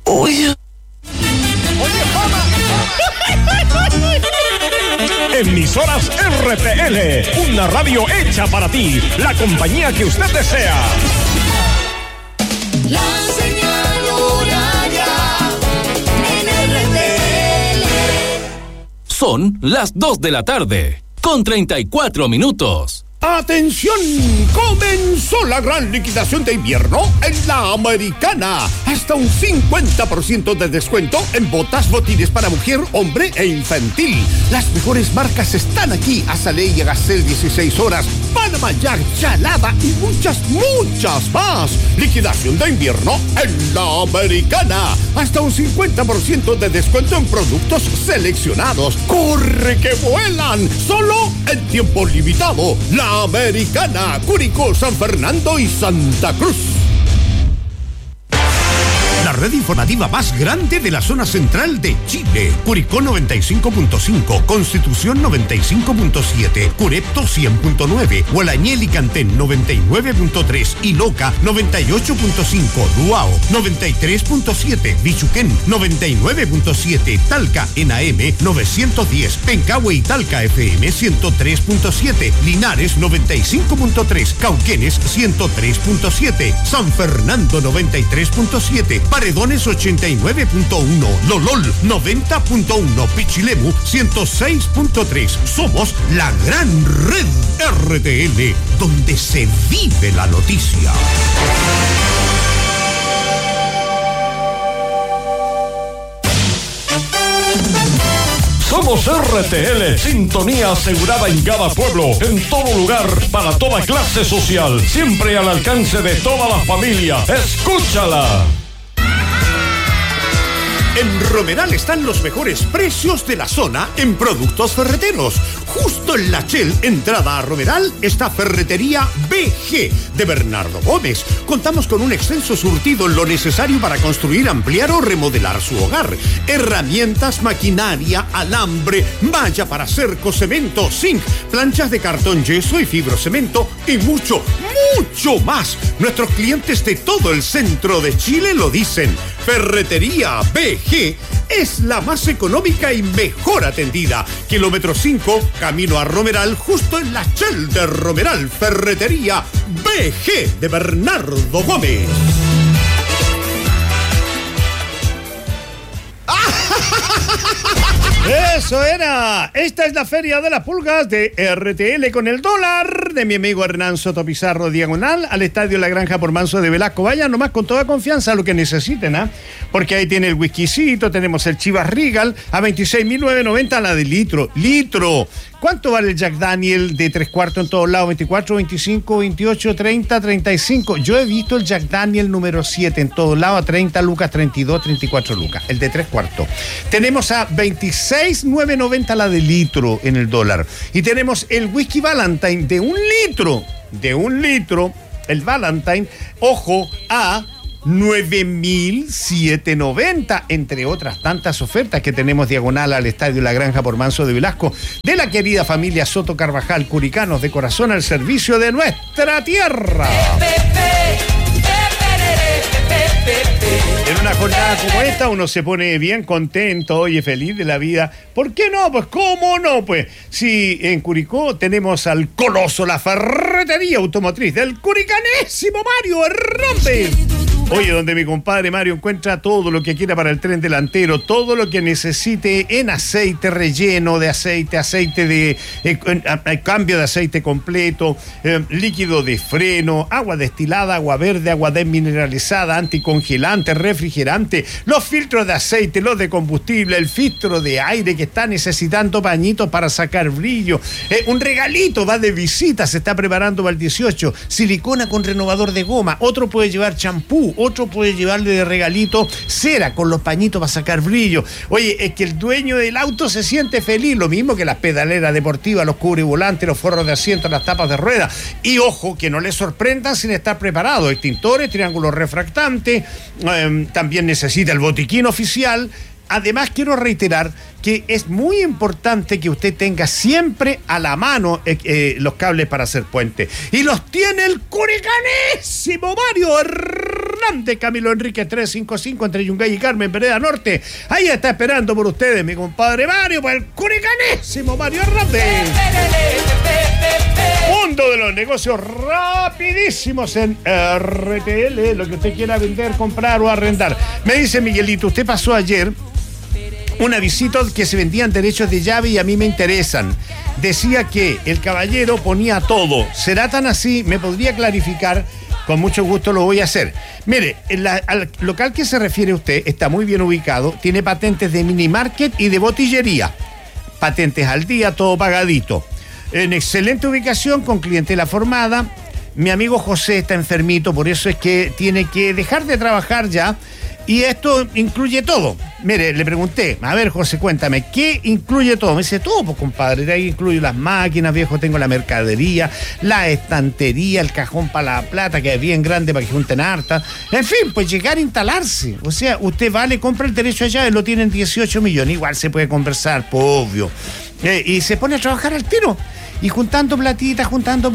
Uy. Emisoras RTL, una radio hecha para ti, la compañía que usted desea. La señal horaria en RTL. Son las 2 de la tarde, con 34 minutos. ¡Atención! Comenzó la gran liquidación de invierno en La Americana. Hasta un 50% de descuento en botas, botines para mujer, hombre e infantil. Las mejores marcas están aquí. Azalea, Gazelle 16 horas, Panama Jack, Chalada y muchas más. Liquidación de invierno en La Americana. Hasta un 50% de descuento en productos seleccionados. ¡Corre que vuelan! Solo en tiempo limitado. La Americana, Curicó, San Fernando y Santa Cruz. La red informativa más grande de la zona central de Chile. Curicó 95.5, Constitución 95.7, Curepto 100.9, Gualañel y Cantén 99.3 y Loca 98.5, Duao 93.7, Bichuquén 99.7, Talca en AM 910, Pencahue y Talca FM 103.7, Linares 95.3, Cauquenes 103.7, San Fernando 93.7, Paredones 89.1, Lolol 90.1, Pichilemu 106.3. Somos la gran red RTL, donde se vive la noticia. Somos RTL, sintonía asegurada en cada pueblo, en todo lugar, para toda clase social, siempre al alcance de toda la familia. ¡Escúchala! En Romeral están los mejores precios de la zona en productos ferreteros. Justo en la Shell, entrada a Romeral, está Ferretería BG de Bernardo Gómez. Contamos con un extenso surtido en lo necesario para construir, ampliar o remodelar su hogar. Herramientas, maquinaria, alambre, malla para cerco, cemento, zinc, planchas de cartón, yeso y fibrocemento y mucho más. Nuestros clientes de todo el centro de Chile lo dicen. Ferretería BG es la más económica y mejor atendida. Kilómetro 5, camino a Romeral, justo en la Shell de Romeral. Ferretería BG de Bernardo Gómez. Eso era. Esta es la Feria de las Pulgas de RTL con el dólar de mi amigo Hernán Soto Pizarro, diagonal al Estadio La Granja por Manso de Velasco. Vayan nomás con toda confianza lo que necesiten, ¿ah? Porque ahí tiene el whiskycito, tenemos el Chivas Regal a 26.990 la de litro. ¿Cuánto vale el Jack Daniel de 3/4 en todos lados? 24, 25, 28, 30, 35. Yo he visto el Jack Daniel número 7 en todos lados a 30 lucas, 32, 34 lucas. El de 3/4. Tenemos a 26.990 la de litro en el dólar. Y tenemos el whisky Valentine de un litro, el Valentine, ojo, a 9.790, entre otras tantas ofertas que tenemos diagonal al Estadio La Granja por Manso de Velasco, de la querida familia Soto Carvajal, curicanos de corazón al servicio de nuestra tierra. En una jornada como esta uno se pone bien contento y feliz de la vida. ¿Por qué no? Pues ¿cómo no? Pues si en Curicó tenemos al coloso, la ferretería automotriz del curicanésimo Mario Hernández. Oye, donde mi compadre Mario encuentra todo lo que quiera para el tren delantero, todo lo que necesite en aceite, relleno de aceite, cambio de aceite completo, líquido de freno, agua destilada, agua verde, agua desmineralizada, anticongelante, refrigerante, los filtros de aceite, los de combustible, el filtro de aire que está necesitando pañitos para sacar brillo, un regalito va de visita, se está preparando para el 18, silicona con renovador de goma, otro puede llevar champú, otro puede llevarle de regalito cera con los pañitos para sacar brillo. Oye, es que el dueño del auto se siente feliz, lo mismo que las pedaleras deportivas, los cubrevolantes, los forros de asiento, las tapas de rueda. Y ojo, que no les sorprendan sin estar preparados. Extintores, triángulos refractantes, también necesita el botiquín oficial. Además, quiero reiterar que es muy importante que usted tenga siempre a la mano los cables para hacer puente. Y los tiene el curicanésimo Mario Hernández. Hernández, Camilo Enrique 355, entre Yungay y Carmen, Vereda Norte. Ahí está esperando por ustedes mi compadre Mario, para el curicanésimo Mario Hernández. Mundo de los negocios rapidísimos en RTL, lo que usted quiera vender, comprar o arrendar. Me dice Miguelito, usted pasó ayer una visita que se vendían derechos de llave y a mí me interesan. Decía que el caballero ponía todo. ¿Será tan así? ¿Me podría clarificar? Con mucho gusto lo voy a hacer. Mire, al local que se refiere usted está muy bien ubicado, tiene patentes de mini market y de botillería. Patentes al día, todo pagadito. En excelente ubicación, con clientela formada. Mi amigo José está enfermito, por eso es que tiene que dejar de trabajar ya. Y esto incluye todo. Mire, le pregunté, a ver, José, cuéntame, ¿qué incluye todo? Me dice, todo, pues, compadre. De ahí incluye las máquinas, viejo, tengo la mercadería, la estantería, el cajón para la plata, que es bien grande para que junten harta. En fin, pues llegar a instalarse. O sea, usted va, le compra el derecho allá y lo tienen 18 millones. Igual se puede conversar, pues, obvio. Y se pone a trabajar al tiro. Y juntando platita,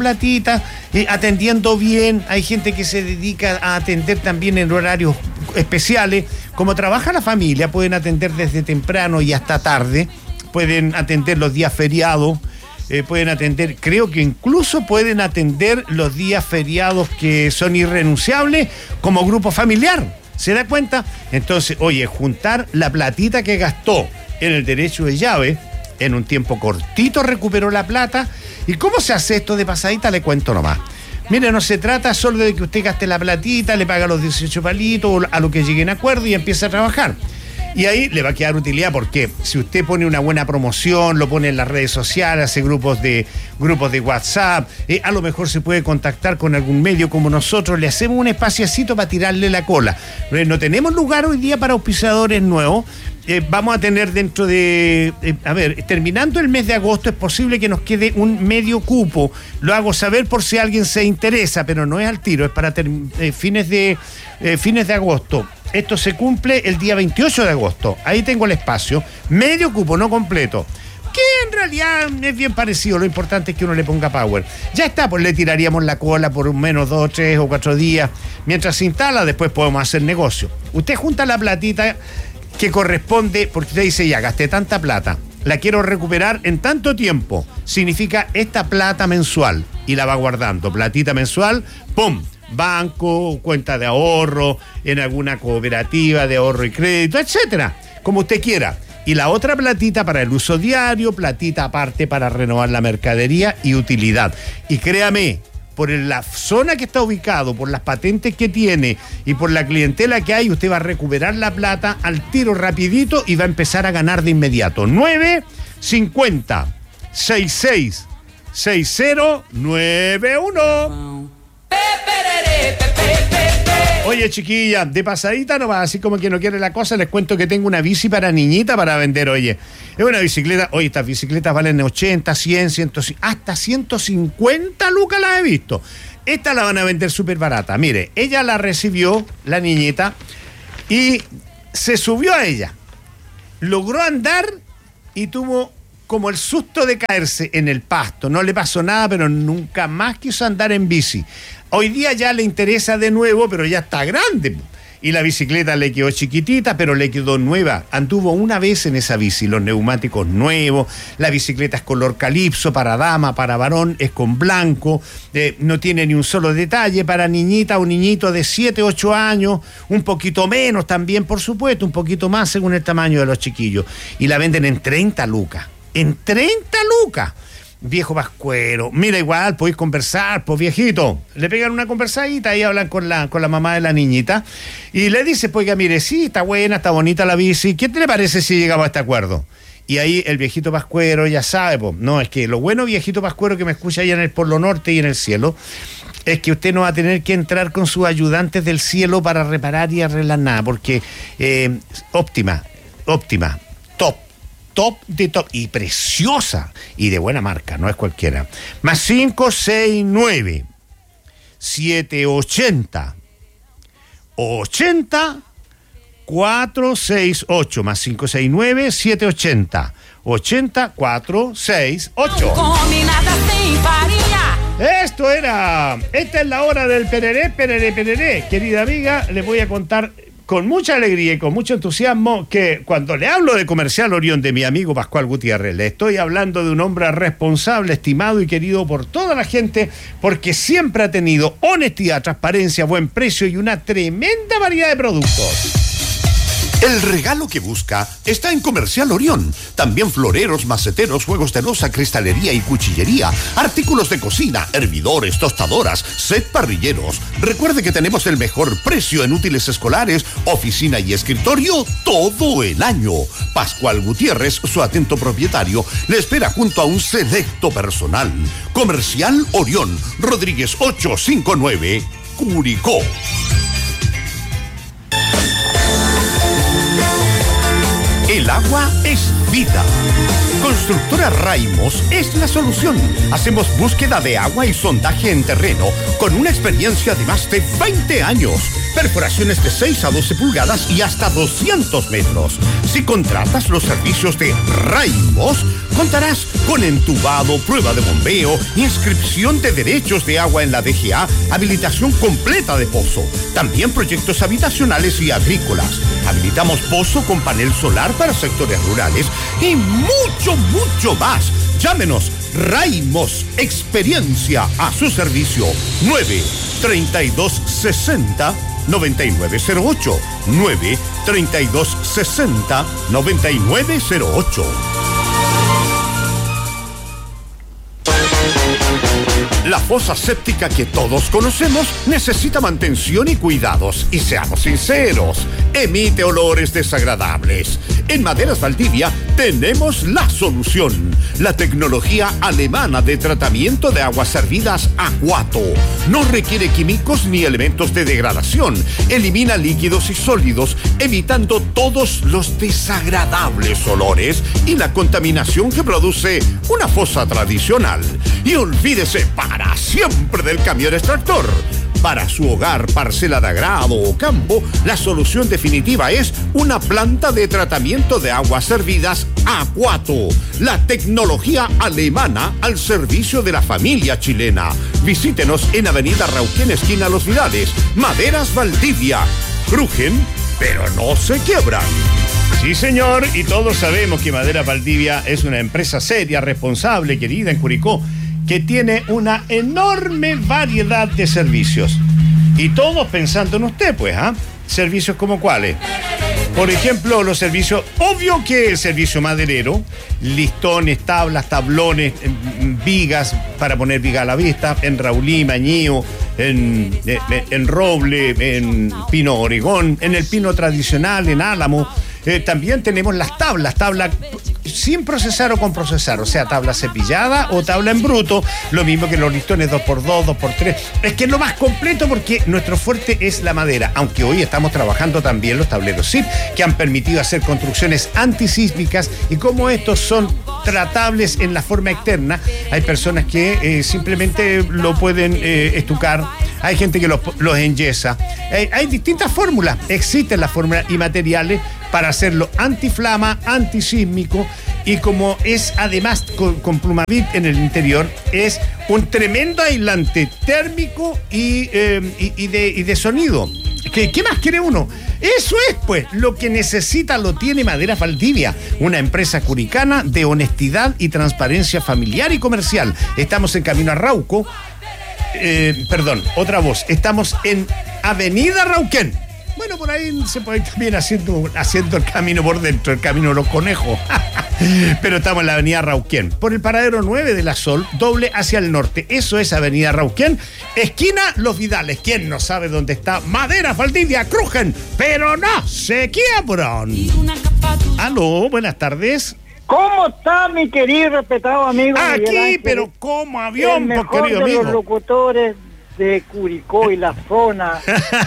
atendiendo bien. Hay gente que se dedica a atender también en horarios especiales. Como trabaja la familia, pueden atender desde temprano y hasta tarde. Pueden atender los días feriados. Pueden atender, creo que incluso pueden atender los días feriados que son irrenunciables como grupo familiar. ¿Se da cuenta? Entonces, oye, juntar la platita que gastó en el derecho de llave, en un tiempo cortito recuperó la plata. ¿Y cómo se hace esto de pasadita? Le cuento nomás. Mire, no se trata solo de que usted gaste la platita, le paga los 18 palitos, a lo que lleguen a acuerdo y empiece a trabajar. Y ahí le va a quedar utilidad porque si usted pone una buena promoción, lo pone en las redes sociales, hace grupos de WhatsApp, a lo mejor se puede contactar con algún medio como nosotros, le hacemos un espaciacito para tirarle la cola. No tenemos lugar hoy día para auspiciadores nuevos. Vamos a tener dentro de, terminando el mes de agosto, es posible que nos quede un medio cupo. Lo hago saber por si alguien se interesa, pero no es al tiro, es para fines de agosto. Esto se cumple el día 28 de agosto. Ahí tengo el espacio. Medio cupo, no completo. Que en realidad es bien parecido. Lo importante es que uno le ponga power. Ya está, pues le tiraríamos la cola por menos 2, 3 o 4 días. Mientras se instala, después podemos hacer negocio. Usted junta la platita que corresponde, porque usted dice, ya gasté tanta plata, la quiero recuperar en tanto tiempo. Significa esta plata mensual. Y la va guardando. Platita mensual, ¡pum! Banco, cuenta de ahorro, en alguna cooperativa de ahorro y crédito, etcétera, como usted quiera. Y la otra platita para el uso diario, platita aparte para renovar la mercadería y utilidad. Y créame, por la zona que está ubicado, por las patentes que tiene y por la clientela que hay, usted va a recuperar la plata al tiro rapidito y va a empezar a ganar de inmediato. 950 66 6091. Oye, chiquilla, de pasadita nomás, así como que no quiere la cosa, les cuento que tengo una bici para niñita para vender, oye. Es una bicicleta, oye, estas bicicletas valen 80, 100, 150, hasta 150 lucas las he visto. Esta la van a vender súper barata. Mire, ella la recibió, la niñita, y se subió a ella. Logró andar y tuvo como el susto de caerse en el pasto. No le pasó nada, pero nunca más quiso andar en bici. Hoy día ya le interesa de nuevo, pero ya está grande. Y la bicicleta le quedó chiquitita, pero le quedó nueva. Anduvo una vez en esa bici, los neumáticos nuevos, la bicicleta es color calipso, para dama, para varón, es con blanco, no tiene ni un solo detalle, para niñita o niñito de 7, 8 años, un poquito menos también, por supuesto, un poquito más según el tamaño de los chiquillos. Y la venden en 30 lucas. En 30 lucas. Viejo pascuero. Mira, igual podéis conversar, pues viejito. Le pegan una conversadita y hablan con la mamá de la niñita. Y le dice, pues, mire, sí, está buena, está bonita la bici. ¿Qué te le parece si llegamos a este acuerdo? Y ahí el viejito pascuero ya sabe, pues, no, es que lo bueno, viejito pascuero, que me escucha allá en el Polo Norte y en el cielo, es que usted no va a tener que entrar con sus ayudantes del cielo para reparar y arreglar nada, porque óptima, top de top, y preciosa, y de buena marca, no es cualquiera. Más 569 780 80 468, más 569 780 80 468. Não come nada sem farinha. Esta es la hora del pereré, pereré, pereré. Querida amiga, les voy a contar con mucha alegría y con mucho entusiasmo que cuando le hablo de Comercial Orión de mi amigo Pascual Gutiérrez, le estoy hablando de un hombre responsable, estimado y querido por toda la gente, porque siempre ha tenido honestidad, transparencia, buen precio y una tremenda variedad de productos. El regalo que busca está en Comercial Orión. También floreros, maceteros, juegos de loza, cristalería y cuchillería, artículos de cocina, hervidores, tostadoras, set parrilleros. Recuerde que tenemos el mejor precio en útiles escolares, oficina y escritorio todo el año. Pascual Gutiérrez, su atento propietario, le espera junto a un selecto personal. Comercial Orión, Rodríguez 859, Curicó. El agua es vida. Constructora Raimos es la solución. Hacemos búsqueda de agua y sondaje en terreno con una experiencia de más de 20 años. Perforaciones de 6 a 12 pulgadas y hasta 200 metros. Si contratas los servicios de Raimos, contarás con entubado, prueba de bombeo, inscripción de derechos de agua en la DGA, habilitación completa de pozo. También proyectos habitacionales y agrícolas. Habilitamos pozo con panel solar para sectores rurales y mucho más. Llámenos. Raimos, experiencia a su servicio. 9-3260-9908. 9-3260-9908. La fosa séptica que todos conocemos necesita mantención y cuidados. Y seamos sinceros, emite olores desagradables. En Maderas Valdivia tenemos la solución. La tecnología alemana de tratamiento de aguas servidas Aquato. No requiere químicos ni elementos de degradación. Elimina líquidos y sólidos, evitando todos los desagradables olores y la contaminación que produce una fosa tradicional. Y olvídese para siempre del camión extractor. Para su hogar, parcela de agrado o campo, la solución definitiva es una planta de tratamiento de aguas servidas Aquato. La tecnología alemana al servicio de la familia chilena. Visítenos en Avenida Rauquén, esquina Los Vidales. Maderas Valdivia. Crujen, pero no se quiebran. Sí, señor, y todos sabemos que Maderas Valdivia es una empresa seria, responsable, querida en Curicó, que tiene una enorme variedad de servicios. Y todos pensando en usted, pues, ¿ah? ¿Servicios como cuáles? Por ejemplo, los servicios, obvio que el servicio maderero, listones, tablas, tablones, vigas, para poner viga a la vista, en raulí, mañío, en roble, en pino oregón, en el pino tradicional, en álamo. También tenemos las tablas sin procesar o con procesar, o sea, tabla cepillada o tabla en bruto, lo mismo que los listones 2x2, 2x3. Es que es lo más completo porque nuestro fuerte es la madera, aunque hoy estamos trabajando también los tableros SIP, que han permitido hacer construcciones antisísmicas, y como estos son tratables en la forma externa, hay personas que simplemente lo pueden estucar, hay gente que los enyesa, hay distintas fórmulas, existen las fórmulas y materiales para hacerlo antiflama, antisísmico, y como es además con Plumavit en el interior, es un tremendo aislante térmico y de sonido. ¿Qué más quiere uno? Eso es, pues, lo que necesita lo tiene Maderas Valdivia, una empresa curicana de honestidad y transparencia familiar y comercial. Estamos en camino a Rauco, estamos en Avenida Rauquén. Bueno, por ahí se puede ir también haciendo el camino por dentro, el camino de los conejos. Pero estamos en la avenida Rauquén, por el paradero 9 de la Sol, doble hacia el norte. Eso es avenida Rauquén, esquina Los Vidales. ¿Quién no sabe dónde está Maderas Valdivia? Crujen, pero no se quiebran. Aló, buenas tardes. ¿Cómo está mi querido y respetado amigo? Aquí, pero como avión, el mejor querido de amigo. Los locutores de Curicó y la zona.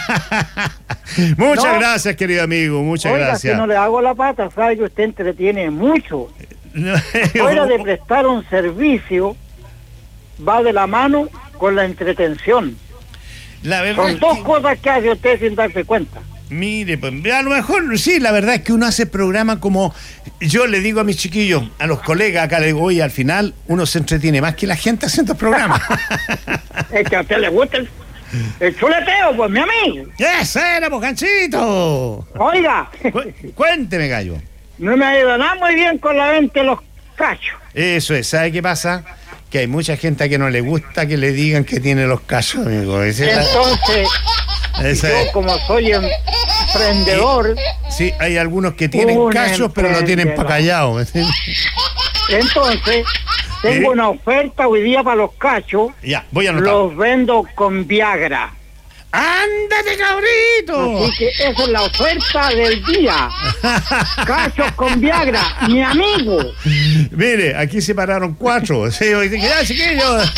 Muchas gracias, querido amigo, muchas gracias. Que no le hago la pata, sabe que usted entretiene mucho. Fuera de prestar un servicio, va de la mano con la entretención. La verdad son dos cosas que hace usted sin darse cuenta. Mire, pues a lo mejor, sí, la verdad es que uno hace programa como yo le digo a mis chiquillos, a los colegas acá, le digo, oye, al final uno se entretiene más que la gente haciendo programas. Es que a usted le gusta el chuleteo, pues, mi amigo. ¡Eso era, pues, Ganchito! Oiga, Cuénteme, gallo. no me ha ido nada muy bien con la venta de los cachos. Eso es, ¿sabe qué pasa? Que hay mucha gente a que no le gusta que le digan que tiene los cachos, amigo. Entonces, Esa yo es. como soy emprendedor, Sí, hay algunos que tienen Un cachos, pero lo tienen emprendedor. pa' callado. entonces tengo una oferta hoy día para los cachos. Ya, voy a anotar. Los vendo con Viagra. ¡Ándate, cabrito! Así que esa es la oferta del día. Cachos con Viagra, mi amigo. Mire, aquí se pararon 4. Sí, ya, chiquillos.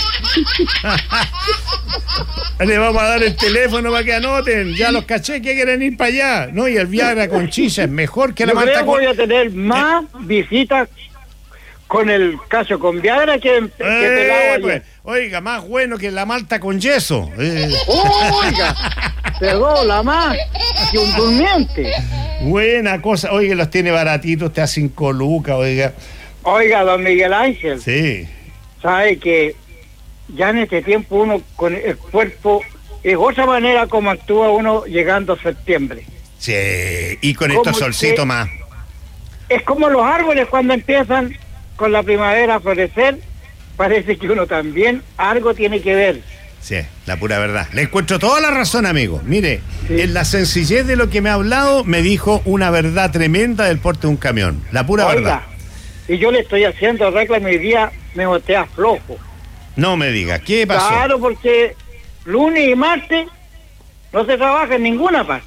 Le vamos a dar el teléfono para que anoten. Ya los caché que quieren ir para allá. No, y el Viagra con chicha es mejor que la Yo creo malta que con... voy a tener más visitas con el cacho con Viagra que pelado ayer. Pues, oiga, más bueno que la malta con yeso. Oiga, pegó la más que un durmiente. Buena cosa. Oiga, los tiene baratitos, te a 5 lucas, oiga. Oiga, don Miguel Ángel, Sí. sabe que ya en este tiempo uno con el cuerpo es otra manera como actúa uno llegando a septiembre. Sí, y con ¿Cómo estos solcitos que? más. Es como los árboles cuando empiezan con la primavera a florecer, parece que uno también algo tiene que ver. Sí, la pura verdad. Le encuentro toda la razón, amigo. Mire, Sí. en la sencillez de lo que me ha hablado, me dijo una verdad tremenda del porte de un camión. La pura Oiga, verdad. y yo le estoy haciendo reclamo y hoy día me botea flojo. No me diga, ¿qué pasó? Claro, porque lunes y martes no se trabaja en ninguna parte.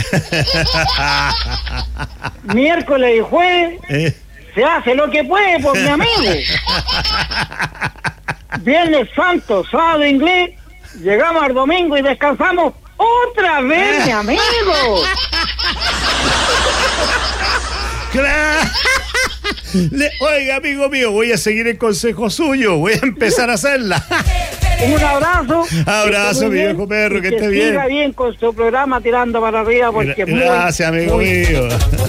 Miércoles y jueves se hace lo que puede por mi amigo. Viernes Santo, sábado inglés, llegamos al domingo y descansamos otra vez, mi amigo. Claro. Oiga, amigo mío, voy a seguir el consejo suyo. Voy a empezar a hacerla. Un abrazo. Abrazo, Que esté muy mi bien viejo perro, y que esté bien. siga bien con su programa tirando para arriba porque es muy- Gracias, amigo muy- mío.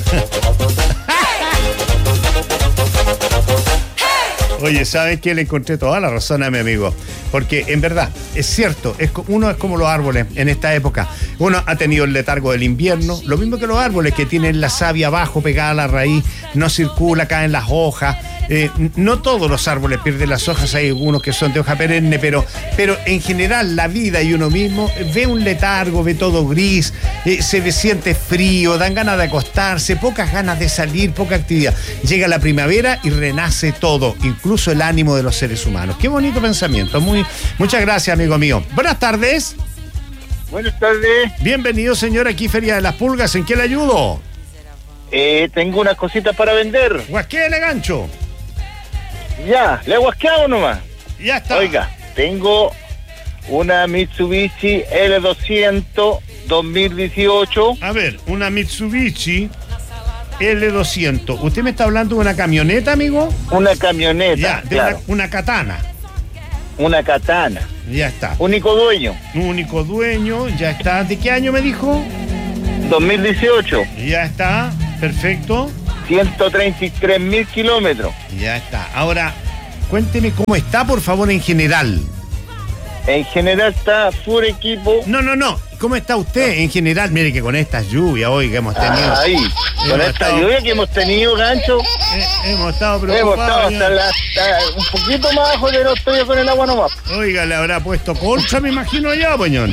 Oye, ¿sabes qué? Le encontré toda la razón a mi amigo. Porque en verdad, es cierto, uno es como los árboles en esta época. Uno ha tenido el letargo del invierno, lo mismo que los árboles que tienen la savia abajo pegada a la raíz, no circula, caen las hojas. No todos los árboles pierden las hojas, hay algunos que son de hoja perenne, pero en general la vida y uno mismo ve un letargo, ve todo gris, siente frío, dan ganas de acostarse, pocas ganas de salir, poca actividad. Llega la primavera y renace todo, incluso el ánimo de los seres humanos. Qué bonito pensamiento. Muchas gracias, amigo mío. Buenas tardes. Buenas tardes. Bienvenido, señor, aquí Feria de las Pulgas. ¿En qué le ayudo? Tengo unas cositas para vender. Guasquele, gancho. Ya, ¿le he guasqueado nomás? Ya está. Oiga, tengo una Mitsubishi L200 2018. A ver, una Mitsubishi L200. ¿Usted me está hablando de una camioneta, amigo? Una camioneta, Ya, de claro. una katana. Una Katana. Ya está. Único dueño, Único dueño, ya está. ¿De qué año me dijo? 2018. Ya está, perfecto. 133.000 kilómetros. Ya está. Ahora, cuénteme cómo está, por favor, en general. En general está full equipo. No. ¿Cómo está usted en general? Mire que con estas lluvias hoy que hemos tenido. Ahí, con Hemos esta estado- lluvia que hemos tenido, gancho, Hemos estado hemos estado preocupados. hasta un poquito más abajo de los tuyos con el agua nomás. Oiga, le habrá puesto colcha, me imagino yo, poñón.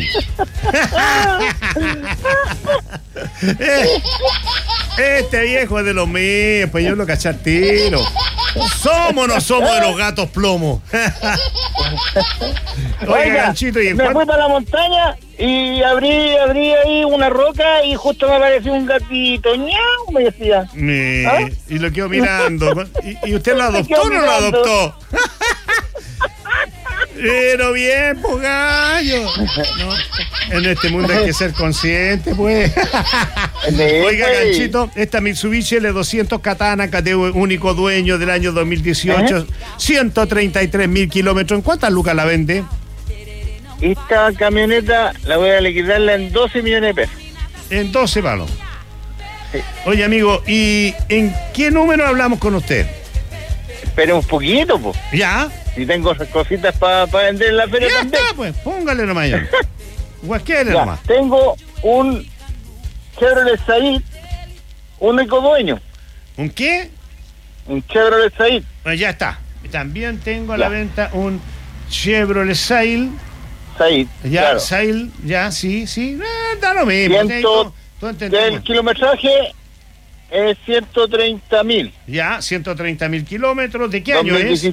Este viejo es de los míos, pues yo lo caché al tiro. ¿Somos o no somos de los gatos plomo? Oiga, ganchito, ¿y en me cuánto? fui para la montaña y abrí ahí una roca y justo me apareció un gatito. ¡Ñau! Me decía. ¿Ah? Y lo quedo mirando. ¿Y usted lo adoptó o no lo mirando. adoptó? Pero bien, pues gallo. No, en este mundo hay que ser consciente, pues. Oiga, ganchito, esta Mitsubishi L200 Katana, que es único dueño del año 2018, 133.000 kilómetros. ¿En cuántas lucas la vende? Esta camioneta la voy a liquidarla en 12 millones de pesos. En 12 palos. Sí. Oye, amigo, ¿y en qué número hablamos con usted? Espere un poquito, pues. ¿Ya? Si tengo cositas para vender en la feria Ya también. está, pues, póngale nomás yo. Cualquiera Ya, nomás. tengo un Chevrolet Said, único dueño. ¿Un qué? Un Chevrolet Said. Pues ya está. También tengo a Ya. la venta un Chevrolet Sail. Said, Ya, claro. Sail, ya, sí. Da lo mismo. Tú entendemos. El kilometraje es 130.000. Ya, 130.000 kilómetros. ¿De qué año es?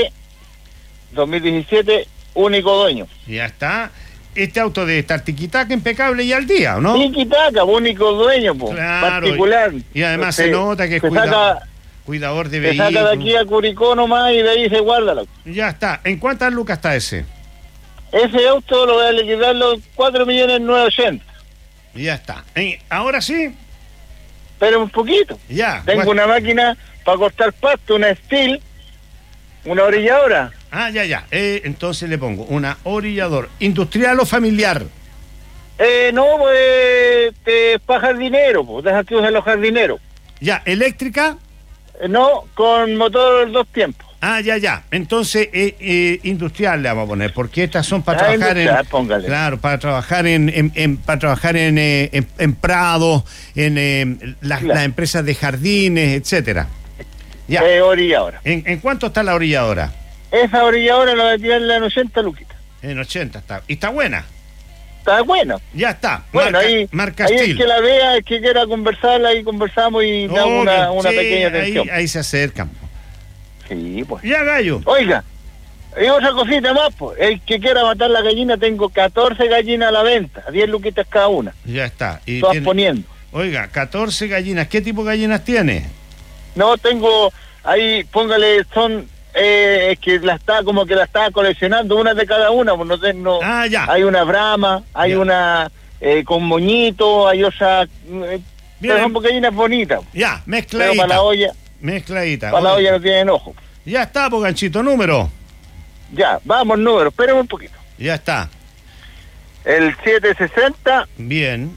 2017, único dueño. Ya está. Este auto debe estar tiquitaca, impecable y al día, ¿o no? Tiki-taka, único dueño, po, Claro, particular. y además se nota que es cuidador de se saca de vehículos. aquí a Curicó nomás y de ahí se guarda. Ya está. ¿En cuántas lucas está ese? Ese auto lo voy a liquidar los 4.980.000. Ya está. Ahora sí, Pero un poquito. ya. Tengo una máquina para cortar pasto, una Steel, una orilladora. Ah, ya. Entonces le pongo una orillador. ¿Industrial o familiar? No, pues para jardinero, pues deja que usen los jardineros. Ya, ¿eléctrica? No, con motor 2 tiempos. Ah, ya. Entonces, industrial le vamos a poner, porque estas son para trabajar industrial, póngale. Claro, para trabajar para trabajar en Prado, en las empresas de jardines, etcétera. Ya. Orilladora. ¿En cuánto está la orilladora? Esa orilladora la voy a tirarle en 80 luquitas. En 80 está. ¿Y está buena? Está buena. Ya está. Bueno, marca ahí Steel. el que la vea, el que quiera conversarla, ahí conversamos y damos una Sí, pequeña atención. ahí se acercan. Sí, pues. Ya, gallo. Oiga, y otra cosita más, pues. El que quiera matar la gallina, tengo 14 gallinas a la venta, 10 luquitas cada una. Ya está. Y Todas poniendo. Oiga, 14 gallinas. ¿Qué tipo de gallinas tiene? No, tengo ahí, póngale, son que la estaba coleccionando, una de cada una, pues no sé, no. Ah, ya. Hay una Brahma, hay Ya. una con moñito, hay otra, Bien. pero son gallinas bonitas. Ya, Pero mezcladita. para la olla, Mezcladita. para la Oye, olla no tienen ojo. ya está, pues, ganchito, número. Ya, vamos, número, espérame un poquito. Ya está. El 760 Bien.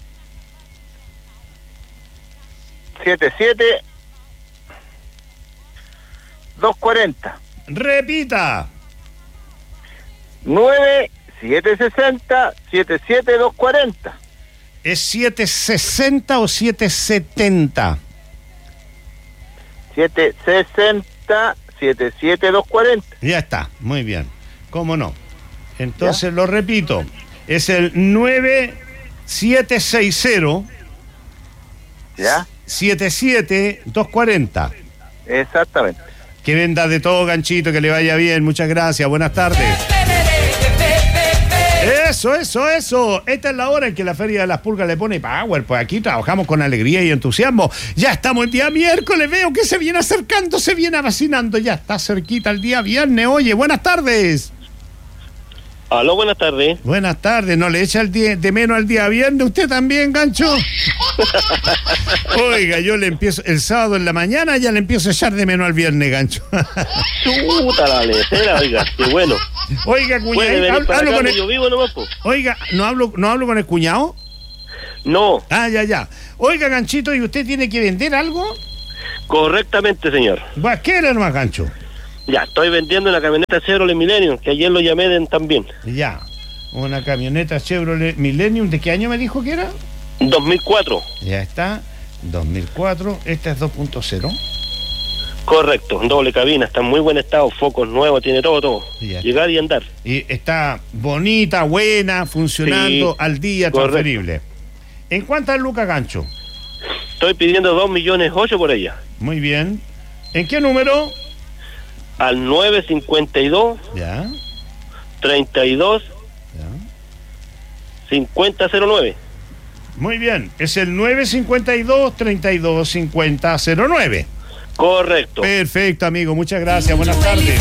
77 240 Repita. 9760 77 240. ¿Es 760 o 770? 760 77 240. Ya está, muy bien. ¿Cómo no? Entonces lo repito. Es el 9760 ¿Ya? 77 240. Exactamente. Que venda de todo, ganchito, que le vaya bien. Muchas gracias, buenas tardes. Eso. Esta es la hora en que la Feria de las Pulgas le pone power. Pues aquí trabajamos con alegría y entusiasmo. Ya estamos el día miércoles, veo que se viene acercando, se viene vacinando. Ya está cerquita el día viernes. Oye, buenas tardes. Aló, buenas tardes. Buenas tardes, ¿no le echa el día de menos al día viernes usted también, gancho? Oiga, yo le empiezo, el sábado en la mañana ya le empiezo a echar de menos al viernes, gancho. Chuta la letera, oiga, qué bueno. Oiga, Puede cuñado, venir para hablo acá, con que el, yo vivo nomás, po. oiga, ¿no hablo con el cuñado? No, Ah, ya. Oiga, ganchito, ¿y usted tiene que vender algo? correctamente, señor. Va, ¿qué era más, gancho? Ya, estoy vendiendo una camioneta Chevrolet Millennium, que ayer lo llamé también. Ya, una camioneta Chevrolet Millennium, ¿de qué año me dijo que era? 2004. Ya está, 2004, esta es 2.0. Correcto, doble cabina, está en muy buen estado, focos nuevos, tiene todo. Ya. Llegar y andar. Y está bonita, buena, funcionando Sí, al día, correcto. transferible. ¿En cuántas lucas, gancho? Estoy pidiendo 2.800.000 por ella. Muy bien. ¿En qué número? Al 952 Ya, 32 ya. 5009. Muy bien, es el 952-325009. Correcto. Perfecto, amigo, muchas gracias, buenas tardes.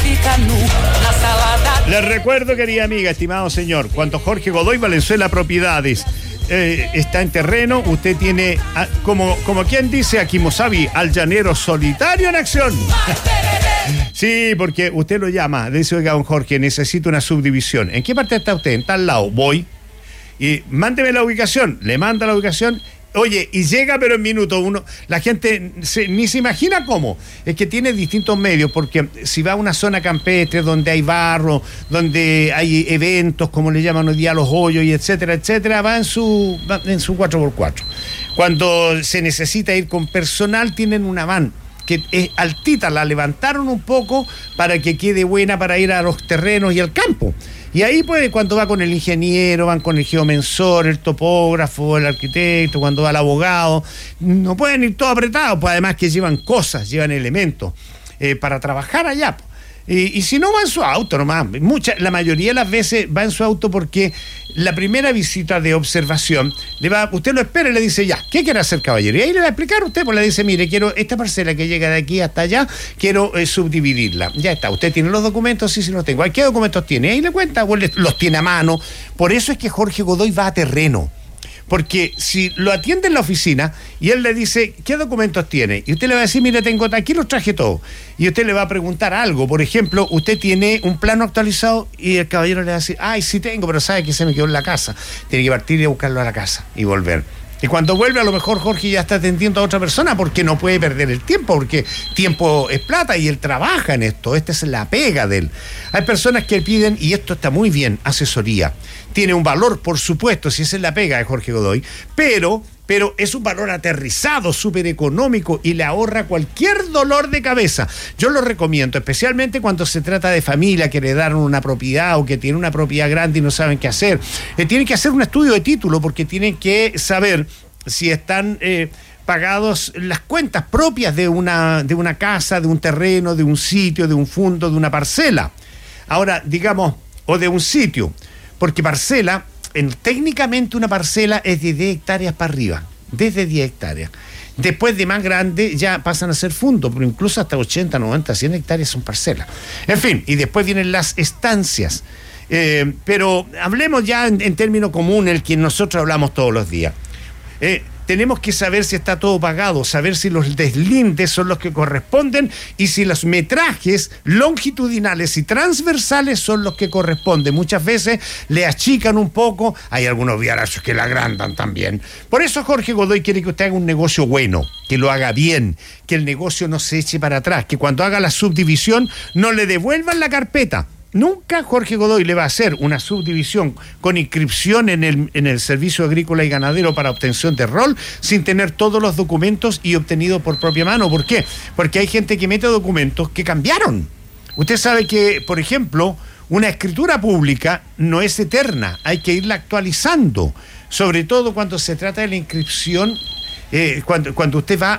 Les recuerdo, querida amiga, estimado señor, cuando Jorge Godoy Valenzuela Propiedades está en terreno, usted tiene, como quien dice a Kimosabi, al llanero solitario en acción. Sí, porque usted lo llama, le dice, oiga, don Jorge, necesito una subdivisión. ¿En qué parte está usted? En tal lado. Voy. y mándeme la ubicación, le manda la ubicación. Oye, y llega pero en minutos. La gente ni se imagina cómo. Es que tiene distintos medios, porque si va a una zona campestre donde hay barro, donde hay eventos, como le llaman hoy día los hoyos, y etcétera, etcétera, va en su 4x4. Cuando se necesita ir con personal, tienen una van que es altita, la levantaron un poco para que quede buena para ir a los terrenos y al campo. Y ahí, pues, cuando va con el ingeniero, van con el geomensor, el topógrafo, el arquitecto, cuando va el abogado, no pueden ir todos apretados, pues además que llevan cosas, llevan elementos para trabajar allá. Y si no, va en su auto nomás. La mayoría de las veces va en su auto porque la primera visita de observación, usted lo espera y le dice, ya, ¿qué quiere hacer, caballero? Y ahí le va a explicar usted, pues le dice, mire, quiero esta parcela que llega de aquí hasta allá, quiero subdividirla. Ya está, usted tiene los documentos, sí los tengo. ¿Qué documentos tiene? Ahí le cuenta, los tiene a mano. Por eso es que Jorge Godoy va a terreno. Porque si lo atiende en la oficina y él le dice, ¿qué documentos tiene? Y usted le va a decir, mire, aquí los traje todos. Y usted le va a preguntar algo. Por ejemplo, usted tiene un plano actualizado y el caballero le va a decir, ay, sí tengo, pero sabe que se me quedó en la casa. Tiene que partir y buscarlo a la casa y volver. Y cuando vuelve, a lo mejor Jorge ya está atendiendo a otra persona porque no puede perder el tiempo, porque tiempo es plata y él trabaja en esto. Esta es la pega de él. Hay personas que piden, y esto está muy bien, asesoría. Tiene un valor, por supuesto, si esa es la pega de Jorge Godoy, pero es un valor aterrizado, súper económico y le ahorra cualquier dolor de cabeza. Yo lo recomiendo, especialmente cuando se trata de familia que heredaron una propiedad o que tiene una propiedad grande y no saben qué hacer. Tienen que hacer un estudio de título porque tienen que saber si están pagados las cuentas propias de una casa, de un terreno, de un sitio, de un fondo, de una parcela. Ahora, digamos, o de un sitio, porque parcela, técnicamente una parcela es de 10 hectáreas para arriba, desde 10 hectáreas. Después de más grande ya pasan a ser fundos, pero incluso hasta 80, 90, 100 hectáreas son parcelas. En fin, y después vienen las estancias. Pero hablemos ya en término común, el que nosotros hablamos todos los días. Tenemos que saber si está todo pagado, saber si los deslindes son los que corresponden y si los metrajes longitudinales y transversales son los que corresponden. Muchas veces le achican un poco, hay algunos viarachos que la agrandan también. Por eso Jorge Godoy quiere que usted haga un negocio bueno, que lo haga bien, que el negocio no se eche para atrás, que cuando haga la subdivisión no le devuelvan la carpeta. Nunca Jorge Godoy le va a hacer una subdivisión con inscripción en el Servicio Agrícola y Ganadero para obtención de rol sin tener todos los documentos y obtenido por propia mano. ¿Por qué? Porque hay gente que mete documentos que cambiaron. Usted sabe que, por ejemplo, una escritura pública no es eterna, hay que irla actualizando, sobre todo cuando se trata de la inscripción. Cuando usted va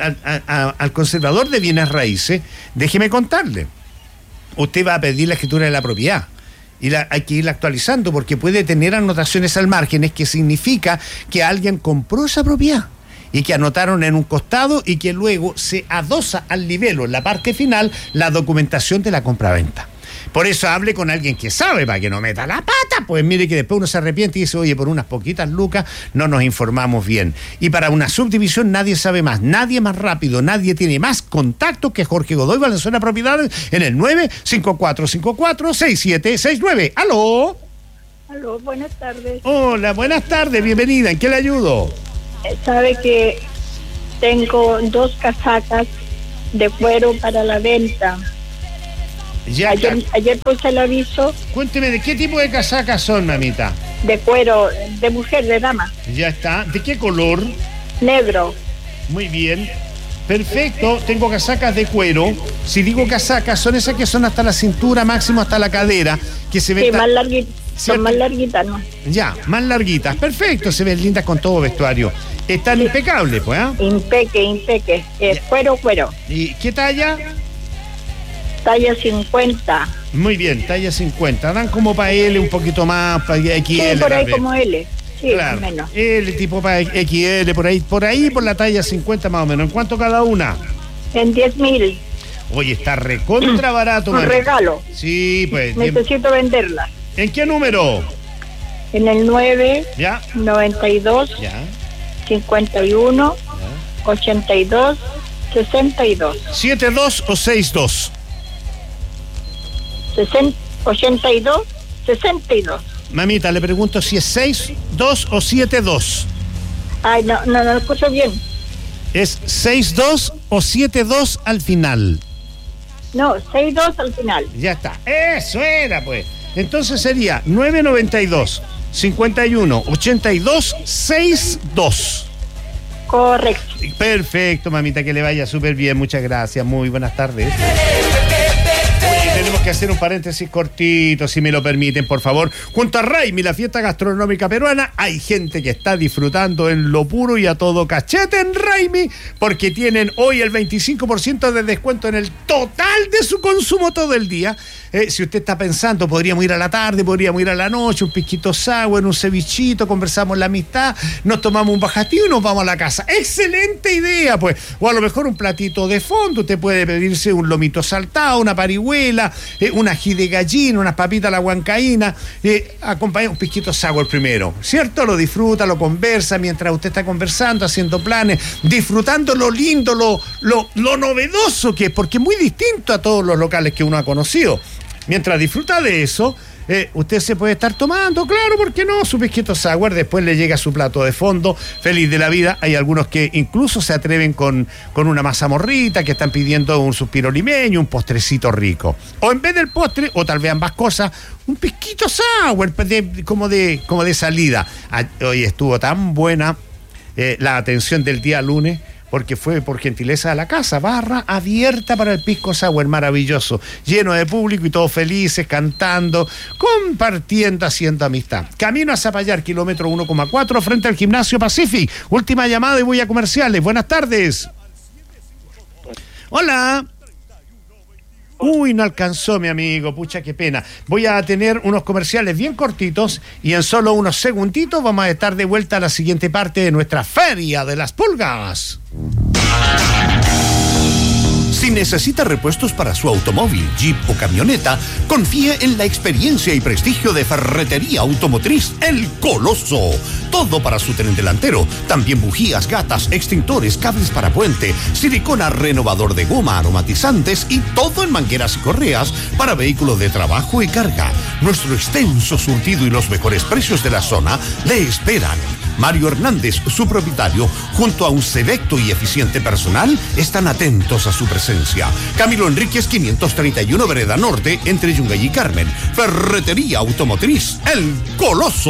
al conservador de bienes raíces, déjeme contarle. Usted va a pedir la escritura de la propiedad y hay que irla actualizando porque puede tener anotaciones al margen, que significa que alguien compró esa propiedad y que anotaron en un costado y que luego se adosa al nivel o en la parte final la documentación de la compraventa. Por eso hable con alguien que sabe, para que no meta la pata, pues mire que después uno se arrepiente y dice, oye, por unas poquitas lucas no nos informamos bien. Y para una subdivisión nadie sabe más, nadie más rápido, nadie tiene más contacto que Jorge Godoy Valenzuela Propiedades en el 954546769. ¡Aló! Aló, buenas tardes. Hola, buenas tardes, bienvenida. ¿En qué le ayudo? Sabe que tengo 2 casacas de cuero para la venta. Ya, ayer puse el aviso. Cuénteme, ¿de qué tipo de casacas son, mamita? De cuero, de mujer, de dama. Ya está. ¿De qué color? Negro. Muy bien. Perfecto. Tengo casacas de cuero. Si digo casacas, son esas que son hasta la cintura, máximo hasta la cadera, que se ven... Sí, más larguitas. Son más larguitas, ¿no? Ya, más larguitas. Perfecto. Se ven lindas con todo vestuario. Están impecables, pues, ¿ah? Impeque. Cuero. ¿Y qué talla? Talla 50. Muy bien, talla 50. Dan como para L, un poquito más, para XL. Sí, por ahí como L. Sí, claro, más o menos. L tipo para XL, por ahí por la talla 50 más o menos. ¿En cuánto cada una? En 10.000. Oye, está recontra barato. Un regalo. Sí, pues. Necesito venderla. ¿En qué número? En el 9. Ya. 92. Ya. 51. Ya. 82. 62. 72 o 62. 82, 62. Mamita, le pregunto si es 6-2 o 7-2. Ay, no lo escucho bien. ¿Es 6-2 o 7-2 al final? No, 6-2 al final. Ya está. Eso era, pues. Entonces sería 992 51 82 62. Correcto. Perfecto, mamita, que le vaya súper bien. Muchas gracias. Muy buenas tardes. Oye, tenemos que hacer un paréntesis cortito, si me lo permiten, por favor. Junto a Raimi, la fiesta gastronómica peruana, hay gente que está disfrutando en lo puro y a todo cachete en Raimi, porque tienen hoy el 25% de descuento en el total de su consumo todo el día. Si usted está pensando, podríamos ir a la tarde, podríamos ir a la noche, un pisquito sour, un cevichito, conversamos la amistad, nos tomamos un bajativo y nos vamos a la casa. ¡Excelente idea, pues! O a lo mejor un platito de fondo, usted puede pedirse un lomito saltado, una parihuela, un ají de gallina, unas papitas a la huancaína, acompaña un pisquito sour primero, ¿cierto? Lo disfruta, lo conversa mientras usted está conversando, haciendo planes, disfrutando lo lindo, lo novedoso que es, porque es muy distinto a todos los locales que uno ha conocido. Mientras disfruta de eso, usted se puede estar tomando, claro, ¿por qué no? Su pisquito sour, después le llega su plato de fondo, feliz de la vida. Hay algunos que incluso se atreven con una mazamorrita, que están pidiendo un suspiro limeño, un postrecito rico. O en vez del postre, o tal vez ambas cosas, un pisquito sour, como de salida. Hoy estuvo tan buena la atención del día lunes, porque fue por gentileza de la casa, barra abierta para el pisco sour, maravilloso, lleno de público y todos felices, cantando, compartiendo, haciendo amistad. Camino a Zapallar, kilómetro 1,4, frente al Gimnasio Pacific. Última llamada y voy a comerciales. Buenas tardes. Hola. Uy, no alcanzó, mi amigo, pucha, qué pena. Voy a tener unos comerciales bien cortitos y en solo unos segunditos vamos a estar de vuelta a la siguiente parte de nuestra Feria de las Pulgas. Si necesita repuestos para su automóvil, jeep o camioneta, confíe en la experiencia y prestigio de Ferretería Automotriz El Coloso. Todo para su tren delantero. También bujías, gatas, extintores, cables para puente, silicona, renovador de goma, aromatizantes y todo en mangueras y correas para vehículos de trabajo y carga. Nuestro extenso surtido y los mejores precios de la zona le esperan. Mario Hernández, su propietario, junto a un selecto y eficiente personal, están atentos a su presencia. Camilo Enríquez 531 Vereda Norte, entre Yungay y Carmen. Ferretería Automotriz El Coloso.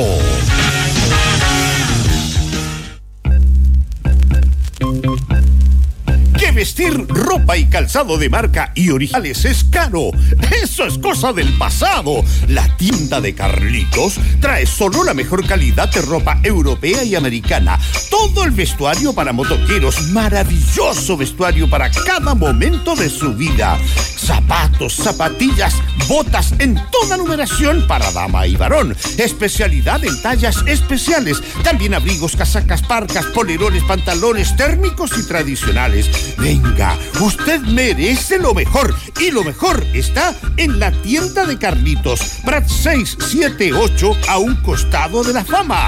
Que vestir ropa y calzado de marca y originales es caro. Eso es cosa del pasado. La tienda de Carlitos trae solo la mejor calidad de ropa europea y americana. Todo el vestuario para motoqueros. Maravilloso vestuario para cada momento de su vida. Zapatos, zapatillas, botas en toda numeración para dama y varón. Especialidad en tallas especiales. También abrigos, casacas, parcas, polerones, pantalones térmicos y tradicionales. Venga, usted merece lo mejor. Y lo mejor está en la tienda de Carlitos. Prat 678, a un costado de la Fama.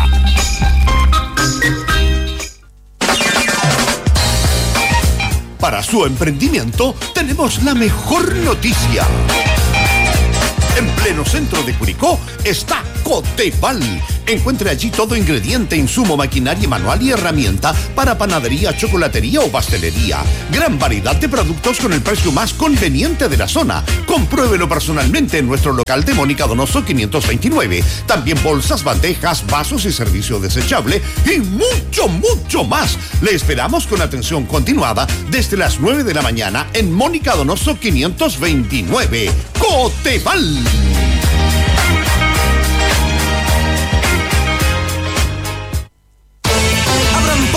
Para su emprendimiento tenemos la mejor noticia. En pleno centro de Curicó está Coteval. Encuentre allí todo ingrediente, insumo, maquinaria manual y herramienta para panadería, chocolatería o pastelería. Gran variedad de productos con el precio más conveniente de la zona. Compruébelo personalmente en nuestro local de Mónica Donoso 529. También bolsas, bandejas, vasos y servicio desechable y mucho, mucho más. Le esperamos con atención continuada desde las 9 de la mañana en Mónica Donoso 529. Coteval.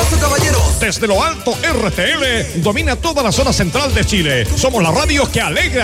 Desde lo alto, RTL domina toda la zona central de Chile. Somos la radio que alegra